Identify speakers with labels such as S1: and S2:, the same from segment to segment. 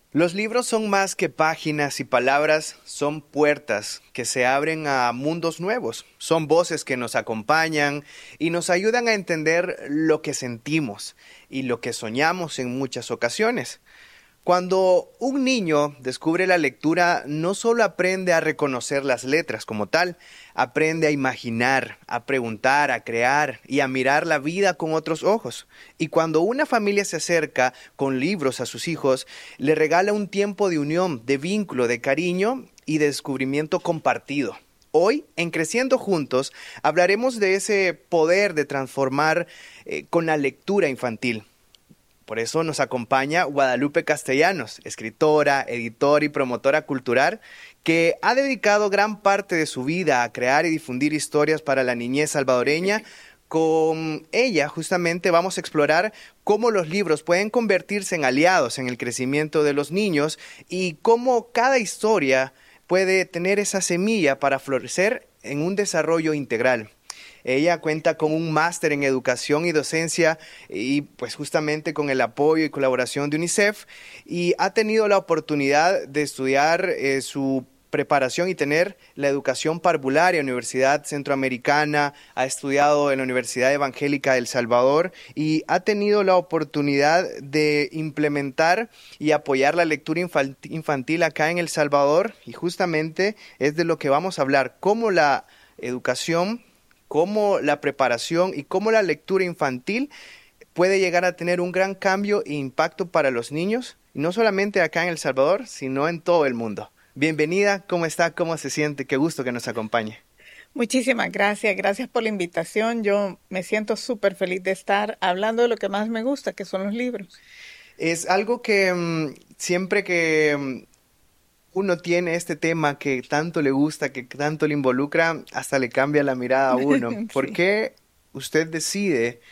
S1: Los libros son más que páginas y palabras, son puertas que se abren a mundos nuevos. Son voces que nos acompañan y nos ayudan a entender lo que sentimos y lo que soñamos en muchas ocasiones. Cuando un niño descubre la lectura, no solo aprende a reconocer las letras como tal, aprende a imaginar, a preguntar, a crear y a mirar la vida con otros ojos. Y cuando una familia se acerca con libros a sus hijos, le regala un tiempo de unión, de vínculo, de cariño y de descubrimiento compartido. Hoy, en Creciendo Juntos, hablaremos de ese poder de transformar con la lectura infantil. Por eso nos acompaña Guadalupe Castellanos, escritora, editora y promotora cultural, que ha dedicado gran parte de su vida a crear y difundir historias para la niñez salvadoreña. Con ella justamente vamos a explorar cómo los libros pueden convertirse en aliados en el crecimiento de los niños y cómo cada historia puede tener esa semilla para florecer en un desarrollo integral. Ella cuenta con un máster en educación y docencia y pues justamente con el apoyo y colaboración de UNICEF, y ha tenido la oportunidad de estudiar su preparación y tener la educación parvularia en la Universidad Centroamericana, ha estudiado en la Universidad Evangélica de El Salvador y ha tenido la oportunidad de implementar y apoyar la lectura infantil acá en El Salvador, y justamente es de lo que vamos a hablar, cómo la educación, cómo la preparación y cómo la lectura infantil puede llegar a tener un gran cambio e impacto para los niños, y no solamente acá en El Salvador, sino en todo el mundo. Bienvenida, ¿cómo está? ¿Cómo se siente? Qué gusto que nos acompañe.
S2: Muchísimas gracias, gracias por la invitación. Yo me siento súper feliz de estar hablando de lo que más me gusta, que son los libros.
S1: Es algo que siempre que uno tiene este tema que tanto le gusta, que tanto le involucra, hasta le cambia la mirada a uno. ¿Por
S2: Sí.
S1: qué usted decide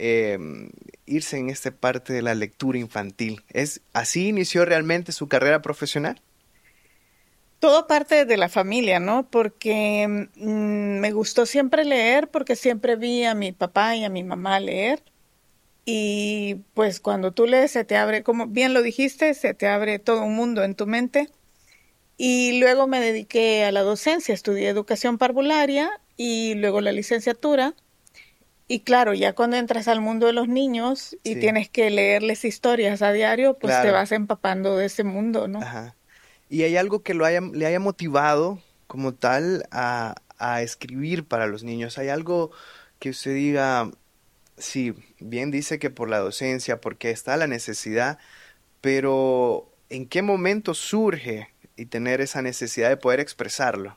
S1: irse en esta parte de la lectura infantil? ¿Así inició realmente su carrera profesional?
S2: Todo parte de la familia, ¿no? Porque me gustó siempre leer, porque siempre vi a mi papá y a mi mamá leer. Y pues cuando tú lees se te abre, como bien lo dijiste, se te abre todo un mundo en tu mente. Y luego me dediqué a la docencia, estudié educación parvularia y luego la licenciatura. Y claro, ya cuando entras al mundo de los niños y
S1: Sí,
S2: tienes que leerles historias a diario, pues te
S1: claro.
S2: vas empapando de ese mundo, ¿no?
S1: Ajá. ¿Y hay algo que le haya motivado como tal a escribir para los niños? ¿Hay algo que usted diga, sí, bien dice que por la docencia, porque está la necesidad, pero ¿en qué momento surge y tener esa necesidad de poder expresarlo?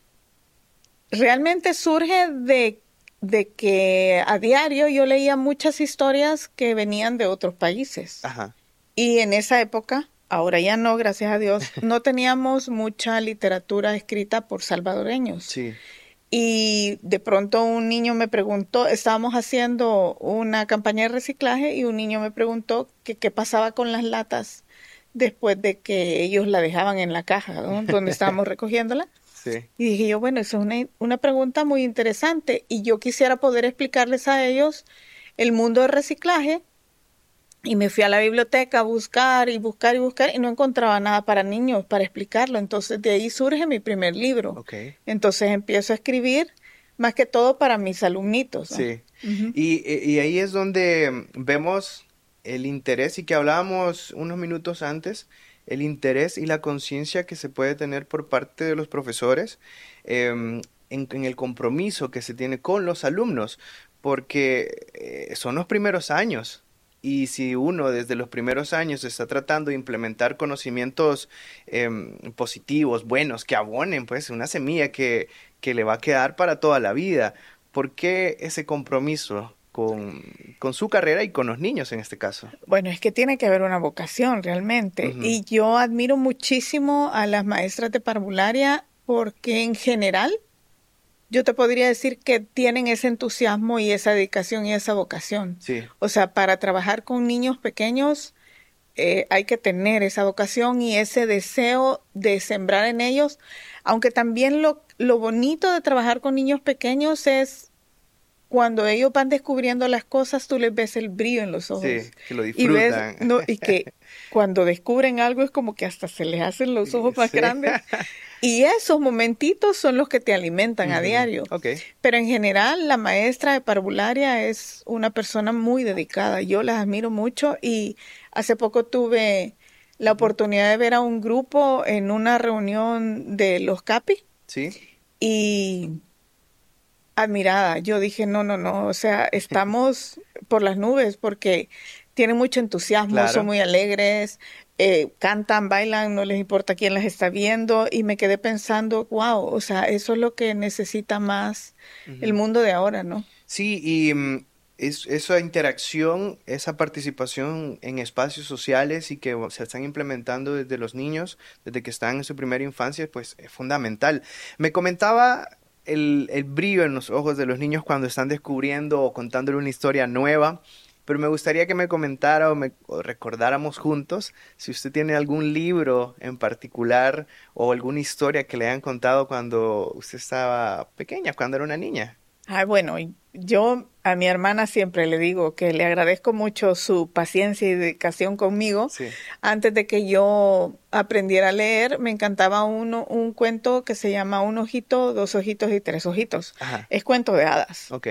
S2: Realmente surge de que a diario yo leía muchas historias que venían de otros países.
S1: Ajá,
S2: Y en esa época, ahora ya no, gracias a Dios, no teníamos mucha literatura escrita por salvadoreños.
S1: sí,
S2: Y de pronto un niño me preguntó, estábamos haciendo una campaña de reciclaje y un niño me preguntó que qué pasaba con las latas después de que ellos la dejaban en la caja, ¿no? Donde estábamos recogiéndola.
S1: sí,
S2: Y dije yo, bueno, eso es una pregunta muy interesante y yo quisiera poder explicarles a ellos el mundo del reciclaje. Y me fui a la biblioteca a buscar y buscar y buscar y no encontraba nada para niños para explicarlo. Entonces de ahí surge mi primer libro.
S1: ok,
S2: Entonces empiezo a escribir más que todo para mis alumnitos, ¿no?
S1: sí.
S2: Ujú.
S1: Y ahí es donde vemos el interés y que hablábamos unos minutos antes, el interés y la conciencia que se puede tener por parte de los profesores en el compromiso que se tiene con los alumnos, porque son los primeros años. Y si uno desde los primeros años está tratando de implementar conocimientos positivos, buenos, que abonen, pues, una semilla que le va a quedar para toda la vida. ¿Por qué ese compromiso con su carrera y con los niños en este caso?
S2: Bueno, es que tiene que haber una vocación realmente.
S1: Ujú,
S2: Y yo admiro muchísimo a las maestras de parvularia porque en general yo te podría decir que tienen ese entusiasmo y esa dedicación y esa vocación.
S1: sí,
S2: O sea, para trabajar con niños pequeños hay que tener esa vocación y ese deseo de sembrar en ellos, aunque también lo bonito de trabajar con niños pequeños es cuando ellos van descubriendo las cosas, tú les ves el brillo en los ojos.
S1: Sí, que lo
S2: Y ves,
S1: disfrutan.
S2: no, y que cuando descubren algo es como que hasta se les hacen los ojos más
S1: Sí.
S2: grandes. Y esos momentitos son los que te alimentan a
S1: Ujú.
S2: diario.
S1: Ok.
S2: Pero en general, la maestra de parvularia es una persona muy dedicada. Yo las admiro mucho y hace poco tuve la oportunidad de ver a un grupo en una reunión de los CAPI
S1: Sí.
S2: y admirada. Yo dije, no, no, no, o sea, estamos por las nubes porque tienen mucho entusiasmo,
S1: Claro.
S2: son muy alegres, cantan, bailan, no les importa quién las está viendo y me quedé pensando, wow, o sea, eso es lo que necesita más el
S1: Ujú.
S2: mundo de ahora, ¿no?
S1: Sí, y esa interacción, esa participación en espacios sociales y que se están implementando desde los niños, desde que están en su primera infancia, pues es fundamental. Me comentaba el brillo en los ojos de los niños cuando están descubriendo o contándole una historia nueva, pero me gustaría que me comentara o recordáramos juntos si usted tiene algún libro en particular o alguna historia que le hayan contado cuando usted estaba pequeña, cuando era una niña.
S2: Ah, bueno, y yo a mi hermana siempre le digo que le agradezco mucho su paciencia y dedicación conmigo.
S1: Sí.
S2: Antes de que yo aprendiera a leer, me encantaba un cuento que se llama Un ojito, dos ojitos y tres ojitos.
S1: Ajá.
S2: Es cuento de hadas.
S1: Ok.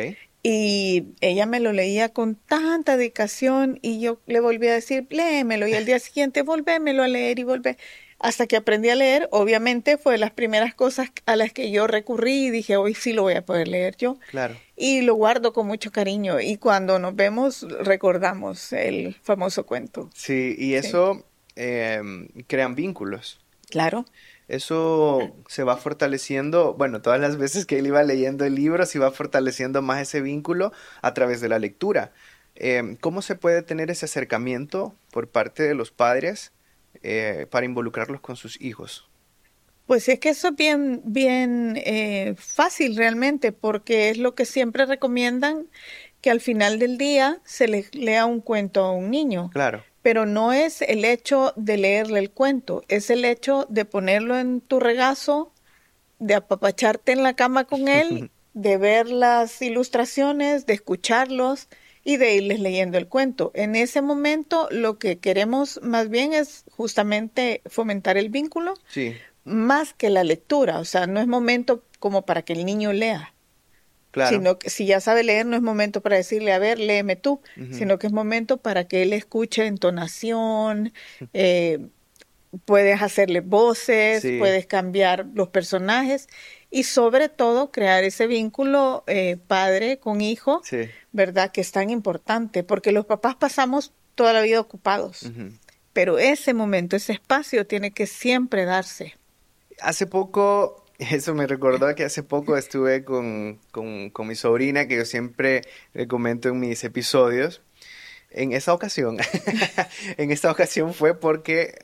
S2: Y ella me lo leía con tanta dedicación y yo le volví a decir, léemelo. Y al día siguiente, volvémelo a leer y volver. Hasta que aprendí a leer, obviamente fue de las primeras cosas a las que yo recurrí y dije, hoy sí lo voy a poder leer yo.
S1: Claro.
S2: Y lo guardo con mucho cariño. Y cuando nos vemos, recordamos el famoso cuento.
S1: Sí, y
S2: Sí,
S1: eso crean vínculos.
S2: claro.
S1: Eso se va fortaleciendo, bueno, todas las veces que él iba leyendo el libro, se iba fortaleciendo más ese vínculo a través de la lectura. ¿Cómo se puede tener ese acercamiento por parte de los padres para involucrarlos con sus hijos?
S2: Pues es que eso es bien, bien fácil realmente, porque es lo que siempre recomiendan, que al final del día se le lea un cuento a un niño.
S1: Claro.
S2: Pero no es el hecho de leerle el cuento, es el hecho de ponerlo en tu regazo, de apapacharte en la cama con él, de ver las ilustraciones, de escucharlos y de irles leyendo el cuento. En ese momento lo que queremos más bien es justamente fomentar el vínculo
S1: Sí,
S2: más que la lectura. O sea, no es momento como para que el niño lea,
S1: claro.
S2: sino que si ya sabe leer no es momento para decirle, a ver, léeme tú,
S1: Ujú.
S2: sino que es momento para que él escuche entonación, eh, puedes hacerle voces,
S1: Sí,
S2: puedes cambiar los personajes y sobre todo crear ese vínculo padre con hijo,
S1: sí.
S2: ¿verdad? Que es tan importante, porque los papás pasamos toda la vida ocupados,
S1: Ujú.
S2: pero ese momento, ese espacio tiene que siempre darse.
S1: Hace poco, eso me recordó que hace poco estuve con mi sobrina, que yo siempre le comento en mis episodios. En esa ocasión, en esta ocasión fue porque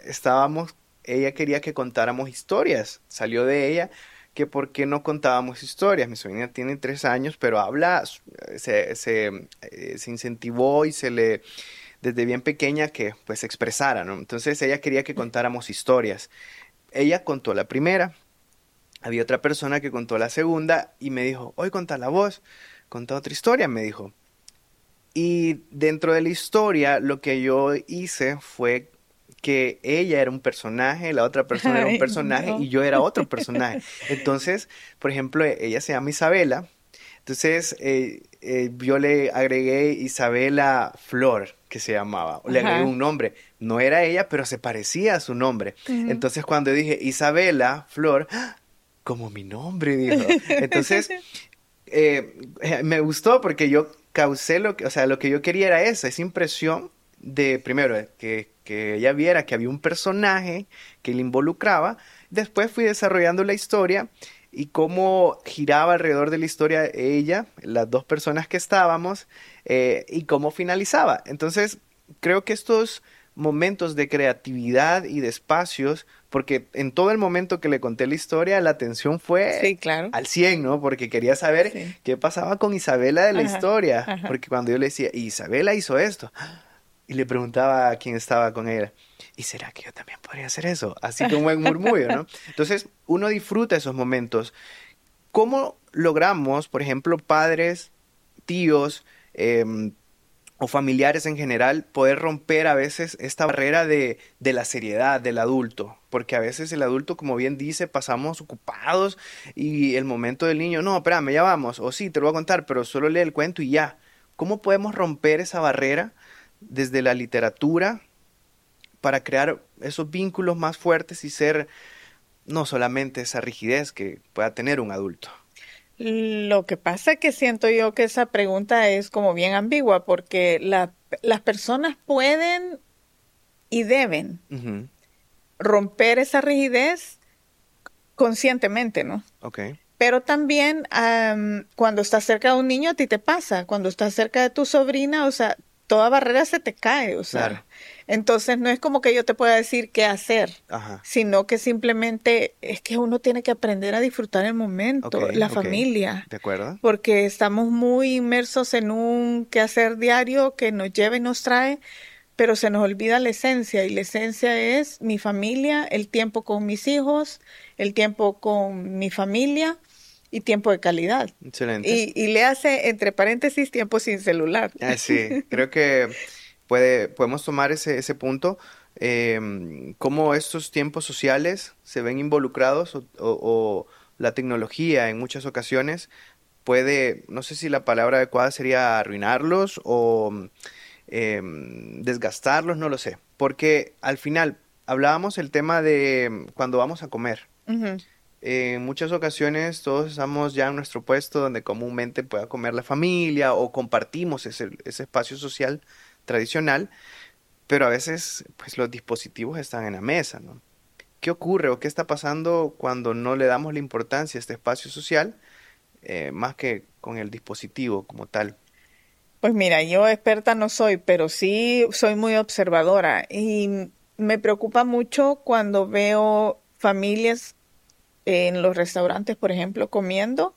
S1: ella quería que contáramos historias. Salió de ella que por qué no contábamos historias. Mi sobrina tiene 3 años, pero habla, se incentivó y desde bien pequeña que pues expresara, ¿no? Entonces ella quería que contáramos historias. Ella contó la primera, había otra persona que contó la segunda y me dijo, hoy contá la voz, contá otra historia, me dijo. Y dentro de la historia, lo que yo hice fue que ella era un personaje, la otra persona era un
S2: Ay,
S1: personaje
S2: no.
S1: y yo era otro personaje. Entonces, por ejemplo, ella se llama Isabela. Entonces, yo le agregué Isabela Flor, que se llamaba. Le agregué
S2: Ajá.
S1: un nombre. No era ella, pero se parecía a su nombre.
S2: Ujú.
S1: Entonces, cuando dije Isabela Flor, ¡ah! Como mi nombre, dijo. Entonces, me gustó porque yo causé o sea, lo que yo quería era esa impresión de, primero, que ella viera que había un personaje que le involucraba. Después fui desarrollando la historia y cómo giraba alrededor de la historia ella, las dos personas que estábamos, y cómo finalizaba. Entonces, creo que estos momentos de creatividad y de espacios, porque en todo el momento que le conté la historia, la atención fue
S2: Sí, claro.
S1: al 100, ¿no? Porque quería saber
S2: Sí.
S1: qué pasaba con Isabela de la
S2: Ajá.
S1: historia,
S2: Ajá.
S1: porque cuando yo le decía, Isabela hizo esto, y le preguntaba a quién estaba con ella, ¿y será que yo también podría hacer eso? Así como en murmullo, ¿no? Entonces, uno disfruta esos momentos. ¿Cómo logramos, por ejemplo, padres, tíos, o familiares en general, poder romper a veces esta barrera de la seriedad del adulto, porque a veces el adulto, como bien dice, pasamos ocupados y el momento del niño, no, espérame, ya vamos, o sí, te lo voy a contar, pero solo lee el cuento y ya. ¿Cómo podemos romper esa barrera desde la literatura para crear esos vínculos más fuertes y ser no solamente esa rigidez que pueda tener un adulto?
S2: Lo que pasa es que siento yo que esa pregunta es como bien ambigua porque las personas pueden y deben
S1: Ujú.
S2: romper esa rigidez conscientemente, ¿no?
S1: Ok,
S2: Pero también cuando estás cerca de un niño a ti te pasa, cuando estás cerca de tu sobrina, o sea, toda barrera se te cae, o sea.
S1: claro.
S2: Entonces no es como que yo te pueda decir qué hacer,
S1: Ajá.
S2: sino que simplemente es que uno tiene que aprender a disfrutar el
S1: Ok,
S2: momento, la
S1: ok.
S2: familia,
S1: ¿De acuerdo?
S2: porque estamos muy inmersos en un quehacer diario que nos lleva y nos trae, pero se nos olvida la esencia, y la esencia es mi familia, el tiempo con mis hijos, el tiempo con mi familia y tiempo de calidad.
S1: Excelente.
S2: Y le hace, entre paréntesis, tiempo sin celular.
S1: Sí, creo que podemos tomar ese punto, cómo estos tiempos sociales se ven involucrados o la tecnología en muchas ocasiones puede, no sé si la palabra adecuada sería arruinarlos o desgastarlos, no lo sé, porque al final hablábamos el tema de cuando vamos a comer.
S2: Ujú.
S1: En muchas ocasiones todos estamos ya en nuestro puesto donde comúnmente pueda comer la familia o compartimos ese espacio social tradicional, pero a veces pues los dispositivos están en la mesa, ¿no? ¿Qué ocurre o qué está pasando cuando no le damos la importancia a este espacio social más que con el dispositivo como tal?
S2: Pues mira, yo experta no soy, pero sí soy muy observadora y me preocupa mucho cuando veo familias en los restaurantes, por ejemplo, comiendo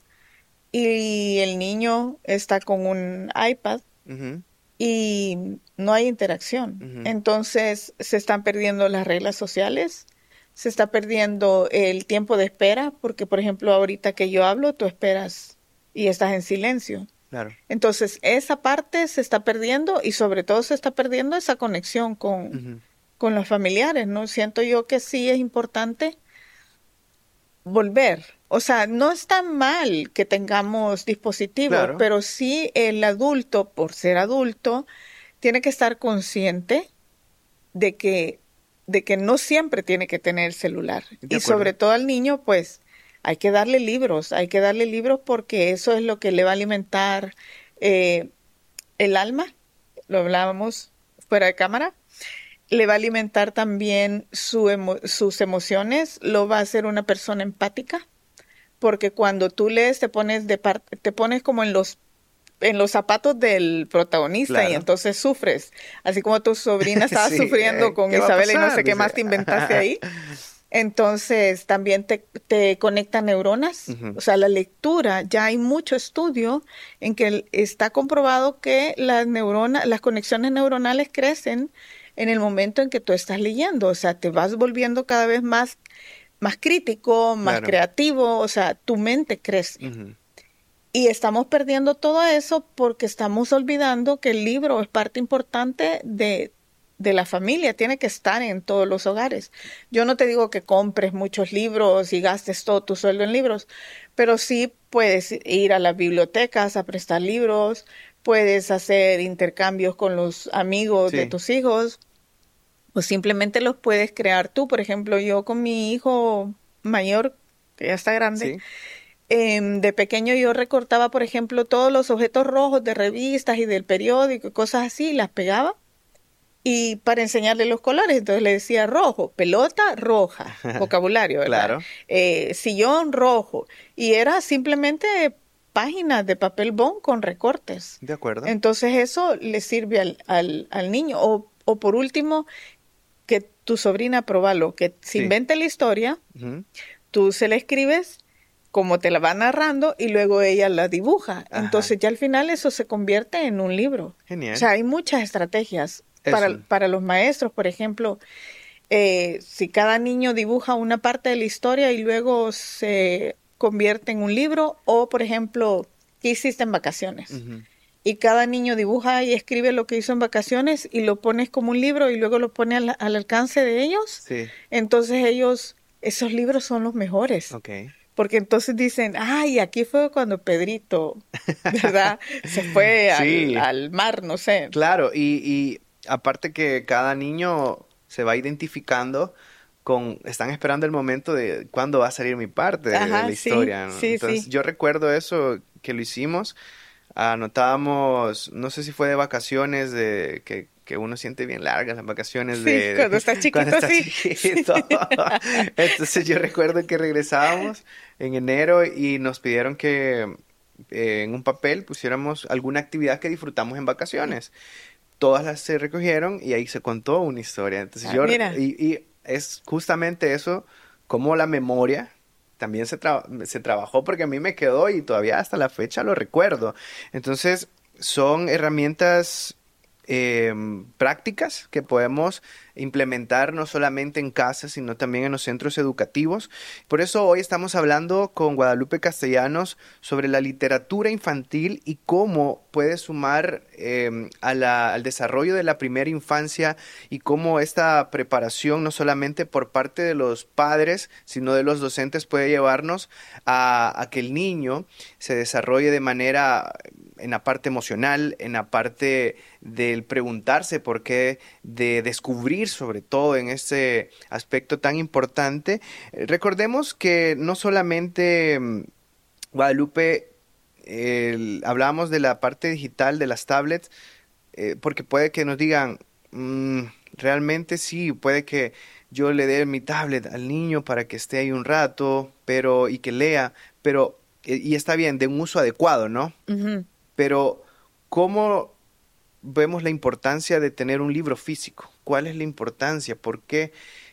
S2: y el niño está con un iPad
S1: Ujú,
S2: y no hay interacción.
S1: ujú,
S2: Entonces se están perdiendo las reglas sociales, se está perdiendo el tiempo de espera, porque por ejemplo ahorita que yo hablo, tú esperas y estás en silencio.
S1: claro.
S2: Entonces esa parte se está perdiendo y sobre todo se está perdiendo esa conexión
S1: Ujú,
S2: con los familiares, ¿no? Siento yo que sí es importante volver. O sea, no está mal que tengamos dispositivos,
S1: claro,
S2: pero sí el adulto, por ser adulto, tiene que estar consciente de de que no siempre tiene que tener el celular.
S1: de
S2: Y sobre
S1: acuerdo.
S2: todo al niño, pues hay que darle libros porque eso es lo que le va a alimentar eh, el alma, lo hablábamos fuera de cámara, le va a alimentar también sus emociones, lo va a hacer una persona empática, porque cuando tú lees te pones como en los zapatos del protagonista y
S1: Claro.
S2: entonces sufres, así como tu sobrina estaba
S1: Sí,
S2: sufriendo con
S1: ¿qué va a
S2: Isabela y no
S1: pasar?
S2: sé qué
S1: Dice.
S2: más te inventaste ahí. Entonces también te conecta neuronas,
S1: Ujú,
S2: o sea, la lectura, ya hay mucho estudio en que está comprobado que las conexiones neuronales crecen en el momento en que tú estás leyendo, o sea, te vas volviendo cada vez más crítico, más
S1: claro.
S2: creativo, o sea, tu mente crece.
S1: Ujú,
S2: Y estamos perdiendo todo eso porque estamos olvidando que el libro es parte importante de la familia, tiene que estar en todos los hogares. Yo no te digo que compres muchos libros y gastes todo tu sueldo en libros, pero sí puedes ir a las bibliotecas a prestar libros, puedes hacer intercambios con los amigos de
S1: sí,
S2: tus hijos, o simplemente los puedes crear tú. Por ejemplo, yo con mi hijo mayor, que ya está grande,
S1: sí.
S2: de pequeño yo recortaba, por ejemplo, todos los objetos rojos de revistas y del periódico y cosas así, y las pegaba y para enseñarle los colores. Entonces le decía rojo, pelota roja, vocabulario, ¿verdad?
S1: Claro,
S2: Sillón rojo. Y era simplemente páginas de papel bond con recortes.
S1: de acuerdo.
S2: Entonces eso le sirve al niño. O por último, que tu sobrina probalo, que se
S1: Sí.
S2: invente la historia,
S1: Ujú,
S2: tú se la escribes como te la va narrando y luego ella la dibuja.
S1: ajá.
S2: Entonces ya al final eso se convierte en un libro. O
S1: Genial.
S2: sea, hay muchas estrategias
S1: Eso.
S2: para los maestros, por ejemplo, si cada niño dibuja una parte de la historia y luego se convierte en un libro, o por ejemplo, ¿qué hiciste en vacaciones?
S1: Ujú,
S2: y cada niño dibuja y escribe lo que hizo en vacaciones y lo pones como un libro y luego lo pone al alcance de ellos,
S1: Sí,
S2: entonces ellos, esos libros son los mejores.
S1: ok.
S2: Porque entonces dicen, ay, aquí fue cuando Pedrito, ¿verdad? Se fue
S1: Sí,
S2: al mar, no sé.
S1: claro, y aparte que cada niño se va identificando están esperando el momento de cuándo va a salir mi parte de la
S2: Ajá, sí,
S1: historia, ¿no?
S2: sí,
S1: Entonces
S2: sí.
S1: yo recuerdo eso que lo hicimos, anotábamos, no sé si fue de vacaciones, que uno siente bien largas las vacaciones
S2: Sí, cuando estás
S1: cuando
S2: chiquito,
S1: estás
S2: sí.
S1: chiquito. Entonces yo recuerdo que regresábamos en enero y nos pidieron que en un papel pusiéramos alguna actividad que disfrutamos en vacaciones. Todas las se recogieron y ahí se contó una historia. Entonces
S2: Ah, mira,
S1: y es justamente eso, como la memoria también se trabajó porque a mí me quedó y todavía hasta la fecha lo recuerdo. Entonces son herramientas prácticas que podemos implementar no solamente en casa, sino también en los centros educativos. Por eso hoy estamos hablando con Guadalupe Castellanos sobre la literatura infantil y cómo puede sumar al desarrollo de la primera infancia y cómo esta preparación no solamente por parte de los padres, sino de los docentes puede llevarnos a que el niño se desarrolle de manera en la parte emocional, en la parte del preguntarse por qué, de descubrir sobre todo en este aspecto tan importante. Recordemos que no solamente Guadalupe, hablábamos de la parte digital de las tablets, porque puede que nos digan, realmente sí, puede que yo le dé mi tablet al niño para que esté ahí un rato, pero y que lea, pero y está bien, de un uso adecuado, ¿no?
S2: ujú.
S1: Pero ¿cómo vemos la importancia de tener un libro físico? ¿Cuál es la importancia? ¿Por qué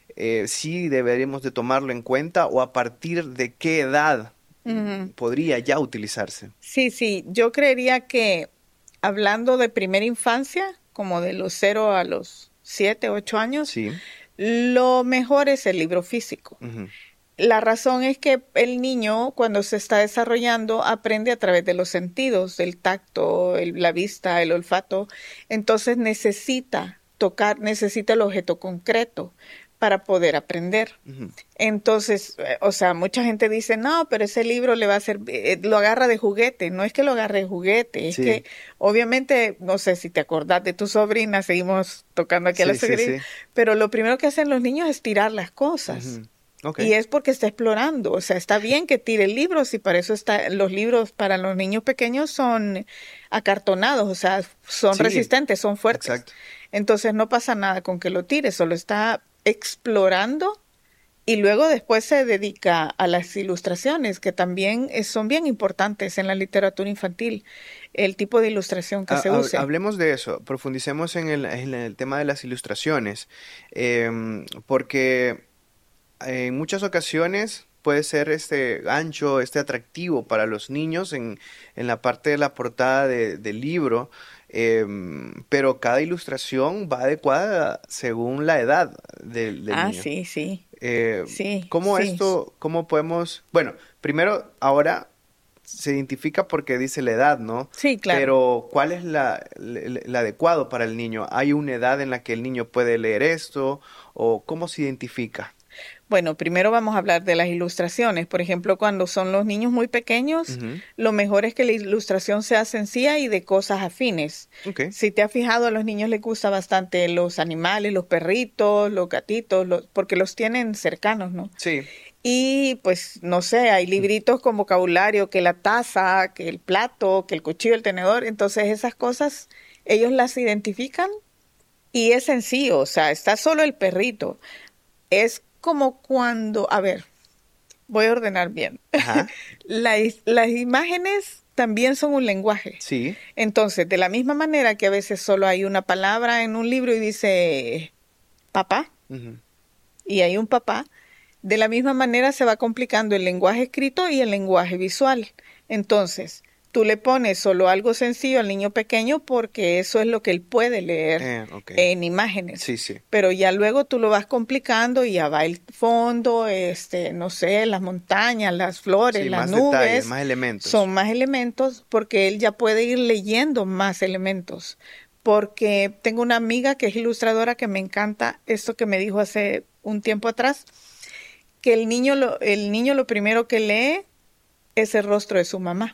S1: sí deberíamos de tomarlo en cuenta o a partir de qué edad
S2: Ujú.
S1: podría ya utilizarse?
S2: Sí, sí, yo creería que hablando de primera infancia, como de los 0 a los 7, 8 años,
S1: Sí.
S2: lo mejor es el libro físico.
S1: Ujú,
S2: La razón es que el niño, cuando se está desarrollando, aprende a través de los sentidos, el tacto, la vista, el olfato. Entonces necesita tocar, necesita el objeto concreto para poder aprender.
S1: ujú.
S2: Entonces, o sea, mucha gente dice, no, pero ese libro le va a hacer, lo agarra de juguete. No es que lo agarre de juguete, es
S1: Sí,
S2: que obviamente, no sé si te acordás de tu sobrina, seguimos tocando aquí a la
S1: sí, sí,
S2: sobrina,
S1: sí.
S2: pero lo primero que hacen los niños es tirar las cosas.
S1: Ujú. Ok.
S2: Y es porque está explorando, o sea, está bien que tire libros y para eso los libros para los niños pequeños son acartonados, o sea, son
S1: Sí,
S2: resistentes, son fuertes.
S1: exacto.
S2: Entonces no pasa nada con que lo tire, solo está explorando y luego después se dedica a las ilustraciones, que también son bien importantes en la literatura infantil, el tipo de ilustración que se use.
S1: Hablemos de eso, profundicemos en el tema de las ilustraciones, porque en muchas ocasiones puede ser este gancho, este atractivo para los niños en la parte de la portada del libro, pero cada ilustración va adecuada según la edad del
S2: Ah,
S1: niño.
S2: sí, sí,
S1: Eh,
S2: sí,
S1: ¿Cómo
S2: sí,
S1: esto, cómo podemos, bueno, primero ahora se identifica porque dice la edad, ¿no?
S2: sí, claro.
S1: Pero ¿cuál es la adecuado para el niño? ¿Hay una edad en la que el niño puede leer esto? ¿O cómo se identifica?
S2: Bueno, primero vamos a hablar de las ilustraciones. Por ejemplo, cuando son los niños muy pequeños,
S1: Ujú,
S2: lo mejor es que la ilustración sea sencilla y de cosas afines.
S1: ok,
S2: Si te has fijado, a los niños les gusta bastante los animales, los perritos, los gatitos, porque los tienen cercanos, ¿no?
S1: sí,
S2: Y pues, no sé, hay libritos con vocabulario, que la taza, que el plato, que el cuchillo, el tenedor. Entonces, esas cosas, ellos las identifican y es sencillo, o sea, está solo el perrito. Es como cuando, a ver, voy a ordenar bien.
S1: ajá,
S2: Las imágenes también son un lenguaje.
S1: sí,
S2: Entonces, de la misma manera que a veces solo hay una palabra en un libro y dice papá,
S1: ujú,
S2: y hay un papá, de la misma manera se va complicando el lenguaje escrito y el lenguaje visual. Entonces, tú le pones solo algo sencillo al niño pequeño porque eso es lo que él puede leer en imágenes.
S1: Sí, sí.
S2: Pero ya luego tú lo vas complicando y ya va el fondo, no sé, las montañas, las flores, las
S1: más
S2: nubes.
S1: Detalles, más elementos.
S2: Son más elementos porque él ya puede ir leyendo más elementos. Porque tengo una amiga que es ilustradora que me encanta esto que me dijo hace un tiempo atrás, que el niño lo primero que lee es el rostro de su mamá.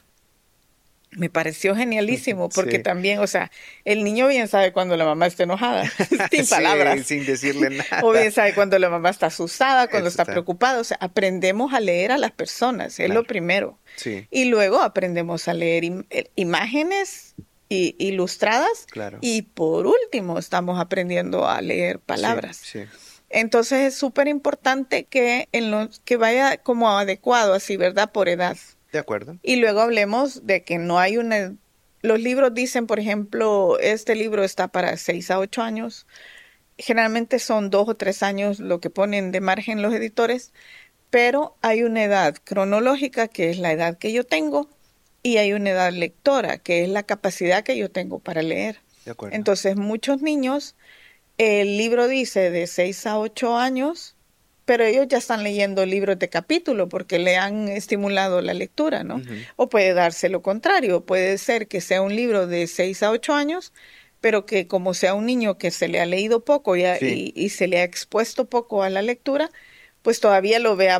S2: Me pareció genialísimo porque también, o sea, el niño bien sabe cuando la mamá está enojada, sin palabras.
S1: Sin decirle nada.
S2: O bien sabe cuando la mamá está asustada, cuando está preocupada. O sea, aprendemos a leer a las personas, es lo primero.
S1: Sí.
S2: Y luego aprendemos a leer imágenes ilustradas.
S1: Claro.
S2: Y por último, estamos aprendiendo a leer palabras.
S1: Sí.
S2: Entonces es súper importante que vaya como adecuado así, ¿verdad? Por edad.
S1: De acuerdo.
S2: Y luego hablemos de que no hay los libros dicen, por ejemplo, este libro está para 6 a 8 años. Generalmente son 2 o 3 años lo que ponen de margen los editores, pero hay una edad cronológica, que es la edad que yo tengo, y hay una edad lectora, que es la capacidad que yo tengo para leer.
S1: De acuerdo.
S2: Entonces, muchos niños, el libro dice de 6 a 8 años, pero ellos ya están leyendo libros de capítulo porque le han estimulado la lectura, ¿no? Uh-huh. O puede darse lo contrario, puede ser que sea un libro de 6 a 8 años, pero que como sea un niño que se le ha leído poco y se le ha expuesto poco a la lectura, pues todavía lo vea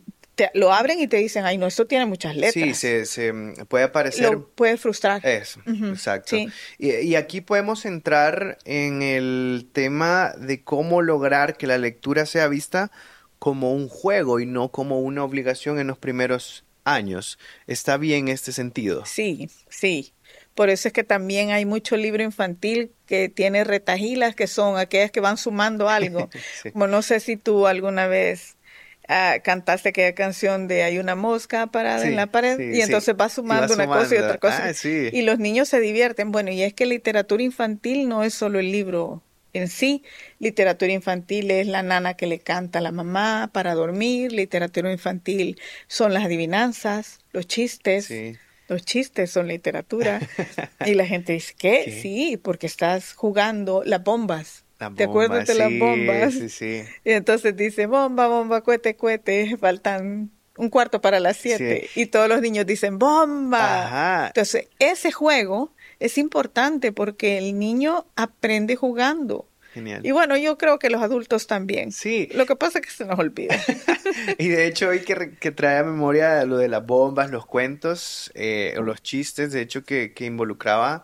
S2: lo abren y te dicen, ay, no, esto tiene muchas letras.
S1: Sí, se puede parecer...
S2: Lo puede frustrar.
S1: Eso,
S2: uh-huh.
S1: Exacto.
S2: Sí.
S1: Y aquí podemos entrar en el tema de cómo lograr que la lectura sea vista como un juego y no como una obligación en los primeros años. ¿Está bien este sentido?
S2: Sí. Por eso es que también hay mucho libro infantil que tiene retahilas, que son aquellas que van sumando algo. Sí. Como no sé si tú alguna vez... cantaste aquella canción de Hay una mosca parada en la pared y entonces va sumando una cosa y otra cosa y los niños se divierten. Bueno, y es que literatura infantil no es solo el libro en sí. Literatura infantil es la nana que le canta a la mamá para dormir. Literatura infantil son las adivinanzas, los chistes. Los chistes son literatura. Y la gente dice, ¿qué? Sí, porque estás jugando las bombas. ¿Te acuerdas de las bombas?
S1: Sí.
S2: Y entonces dice, bomba, cohete, faltan 1/4 para las 7. Sí. Y todos los niños dicen, bomba.
S1: Ajá.
S2: Entonces, ese juego es importante porque el niño aprende jugando.
S1: Genial.
S2: Y bueno, yo creo que los adultos también.
S1: Sí.
S2: Lo que pasa es que se nos olvida.
S1: Y de hecho, hoy que trae a memoria lo de las bombas, los cuentos o los chistes, de hecho, que involucraba...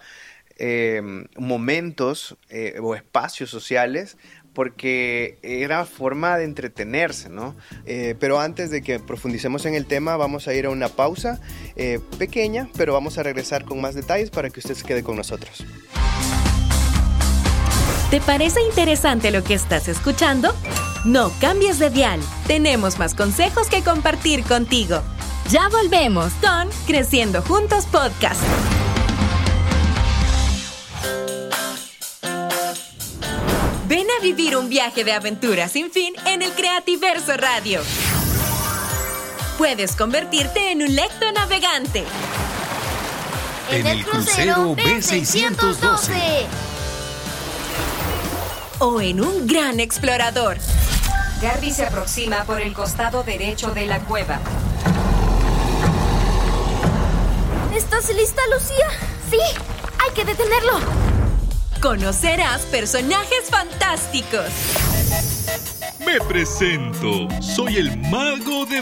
S1: momentos o espacios sociales porque era forma de entretenerse, ¿no? Pero antes de que profundicemos en el tema vamos a ir a una pausa pequeña, pero vamos a regresar con más detalles para que usted se quede con nosotros.
S3: ¿Te parece interesante lo que estás escuchando? No cambies de dial, tenemos más consejos que compartir contigo. Ya volvemos con Creciendo Juntos Podcast. Ven a vivir un viaje de aventura sin fin en el Creativerso Radio. Puedes convertirte en un lectonavegante.
S4: En el crucero B612.
S3: O en un gran explorador. Garby se aproxima por el costado derecho de la cueva.
S4: ¿Estás lista, Lucía? Sí, hay que detenerlo.
S3: Conocerás personajes fantásticos.
S5: Me presento, soy el mago de